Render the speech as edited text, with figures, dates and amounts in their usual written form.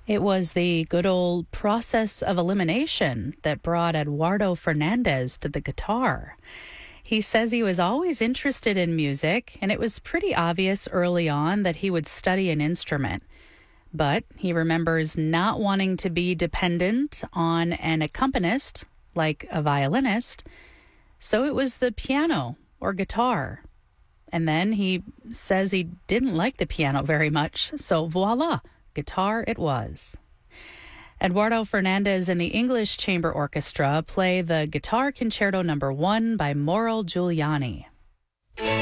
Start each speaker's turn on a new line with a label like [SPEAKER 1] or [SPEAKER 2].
[SPEAKER 1] It was the good old process of elimination that brought Eduardo Fernandez to the guitar. He says he was always interested in music, and it was pretty obvious early on that he would study an instrument. But he remembers not wanting to be dependent on an accompanist, like a violinist, so it was the piano or guitar. And then he says he didn't like the piano very much, so voila, guitar it was. Eduardo Fernandez and the English Chamber Orchestra play the Guitar Concerto No. 1 by Mauro Giuliani.